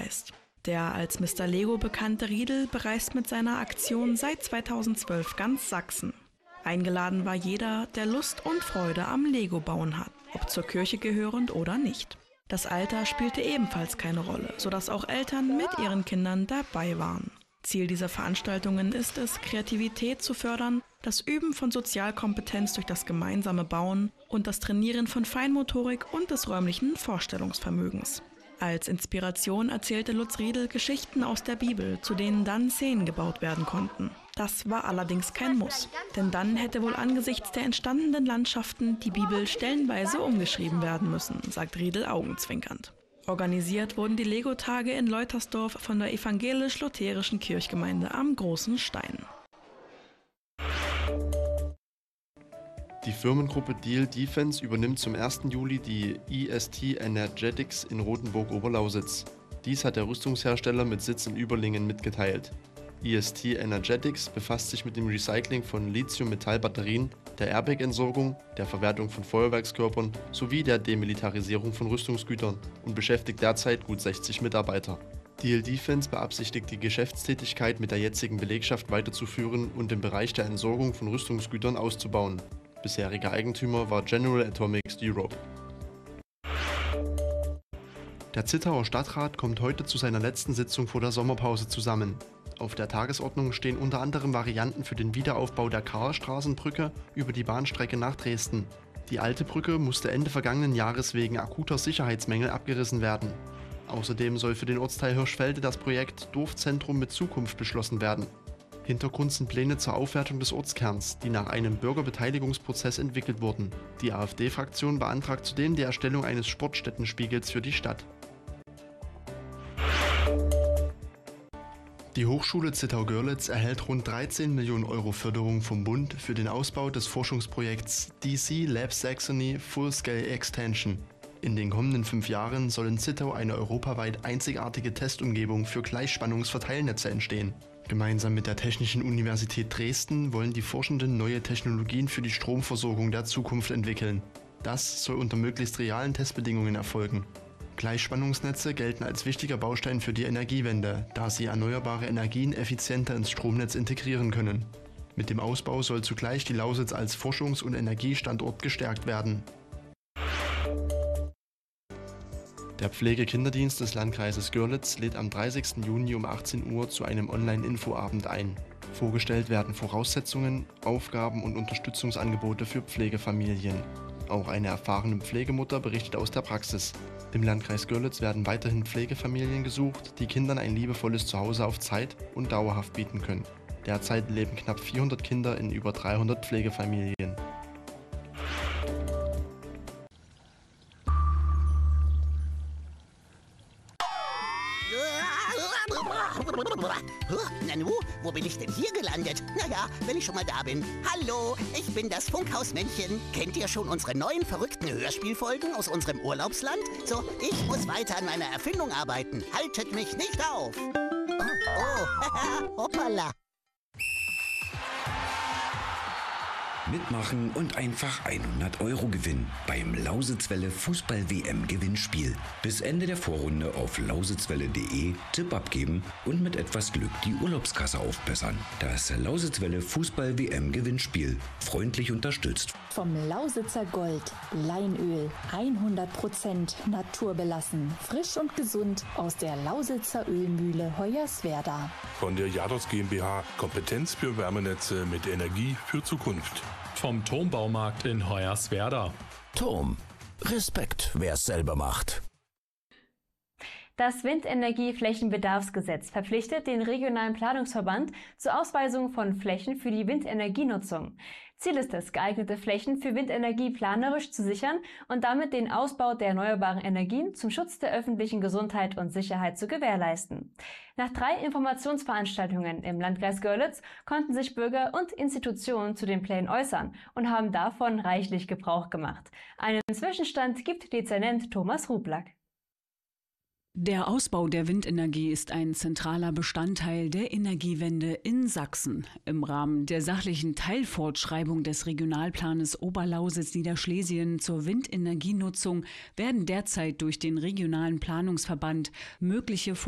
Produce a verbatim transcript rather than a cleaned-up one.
heißt. Der als Mister Lego bekannte Riedel bereist mit seiner Aktion seit zweitausendzwölf ganz Sachsen. Eingeladen war jeder, der Lust und Freude am Lego-Bauen hat, ob zur Kirche gehörend oder nicht. Das Alter spielte ebenfalls keine Rolle, sodass auch Eltern mit ihren Kindern dabei waren. Ziel dieser Veranstaltungen ist es, Kreativität zu fördern, das Üben von Sozialkompetenz durch das gemeinsame Bauen und das Trainieren von Feinmotorik und des räumlichen Vorstellungsvermögens. Als Inspiration erzählte Lutz Riedel Geschichten aus der Bibel, zu denen dann Szenen gebaut werden konnten. Das war allerdings kein Muss, denn dann hätte wohl angesichts der entstandenen Landschaften die Bibel stellenweise umgeschrieben werden müssen, sagt Riedel augenzwinkernd. Organisiert wurden die Lego-Tage in Leutersdorf von der evangelisch-lutherischen Kirchgemeinde am Großen Stein. Die Firmengruppe Diehl Defence übernimmt zum ersten Juli die E S T Energetics in Rothenburg-Oberlausitz. Dies hat der Rüstungshersteller mit Sitz in Überlingen mitgeteilt. E S T Energetics befasst sich mit dem Recycling von Lithium-Metall-Batterien, der Airbag-Entsorgung, der Verwertung von Feuerwerkskörpern sowie der Demilitarisierung von Rüstungsgütern und beschäftigt derzeit gut sechzig Mitarbeiter. Diehl Defence beabsichtigt, die Geschäftstätigkeit mit der jetzigen Belegschaft weiterzuführen und den Bereich der Entsorgung von Rüstungsgütern auszubauen. Bisheriger Eigentümer war General Atomics Europe. Der Zittauer Stadtrat kommt heute zu seiner letzten Sitzung vor der Sommerpause zusammen. Auf der Tagesordnung stehen unter anderem Varianten für den Wiederaufbau der Karlstraßenbrücke über die Bahnstrecke nach Dresden. Die alte Brücke musste Ende vergangenen Jahres wegen akuter Sicherheitsmängel abgerissen werden. Außerdem soll für den Ortsteil Hirschfelde das Projekt Dorfzentrum mit Zukunft beschlossen werden. Hintergrund sind Pläne zur Aufwertung des Ortskerns, die nach einem Bürgerbeteiligungsprozess entwickelt wurden. Die AfD-Fraktion beantragt zudem die Erstellung eines Sportstättenspiegels für die Stadt. Die Hochschule Zittau-Görlitz erhält rund dreizehn Millionen Euro Förderung vom Bund für den Ausbau des Forschungsprojekts D C Lab Saxony Full Scale Extension. In den kommenden fünf Jahren soll in Zittau eine europaweit einzigartige Testumgebung für Gleichspannungsverteilnetze entstehen. Gemeinsam mit der Technischen Universität Dresden wollen die Forschenden neue Technologien für die Stromversorgung der Zukunft entwickeln. Das soll unter möglichst realen Testbedingungen erfolgen. Gleichspannungsnetze gelten als wichtiger Baustein für die Energiewende, da sie erneuerbare Energien effizienter ins Stromnetz integrieren können. Mit dem Ausbau soll zugleich die Lausitz als Forschungs- und Energiestandort gestärkt werden. Der Pflegekinderdienst des Landkreises Görlitz lädt am dreißigsten Juni um achtzehn Uhr zu einem Online-Infoabend ein. Vorgestellt werden Voraussetzungen, Aufgaben und Unterstützungsangebote für Pflegefamilien. Auch eine erfahrene Pflegemutter berichtet aus der Praxis. Im Landkreis Görlitz werden weiterhin Pflegefamilien gesucht, die Kindern ein liebevolles Zuhause auf Zeit und dauerhaft bieten können. Derzeit leben knapp vierhundert Kinder in über dreihundert Pflegefamilien. Nanu, wo bin ich denn hier gelandet? Naja, wenn ich schon mal da bin. Hallo, ich bin das Funkhausmännchen. Kennt ihr schon unsere neuen verrückten Hörspielfolgen aus unserem Urlaubsland? So, ich muss weiter an meiner Erfindung arbeiten. Haltet mich nicht auf. Oh, oh, hoppala. Mitmachen und einfach hundert Euro gewinnen beim Lausitzwelle Fußball-W M-Gewinnspiel. Bis Ende der Vorrunde auf lausitzwelle punkt de Tipp abgeben und mit etwas Glück die Urlaubskasse aufbessern. Das Lausitzwelle Fußball-W M-Gewinnspiel. Freundlich unterstützt vom Lausitzer Gold. Leinöl. hundert Prozent naturbelassen. Frisch und gesund aus der Lausitzer Ölmühle Hoyerswerda. Von der Jados GmbH. Kompetenz für Wärmenetze mit Energie für Zukunft. Vom Turmbaumarkt in Hoyerswerda. Turm. Respekt, wer es selber macht. Das Windenergieflächenbedarfsgesetz verpflichtet den regionalen Planungsverband zur Ausweisung von Flächen für die Windenergienutzung. Ziel ist es, geeignete Flächen für Windenergie planerisch zu sichern und damit den Ausbau der erneuerbaren Energien zum Schutz der öffentlichen Gesundheit und Sicherheit zu gewährleisten. Nach drei Informationsveranstaltungen im Landkreis Görlitz konnten sich Bürger und Institutionen zu den Plänen äußern und haben davon reichlich Gebrauch gemacht. Einen Zwischenstand gibt Dezernent Thomas Rublack. Der Ausbau der Windenergie ist ein zentraler Bestandteil der Energiewende in Sachsen. Im Rahmen der sachlichen Teilfortschreibung des Regionalplanes Oberlausitz-Niederschlesien zur Windenergienutzung werden derzeit durch den regionalen Planungsverband mögliche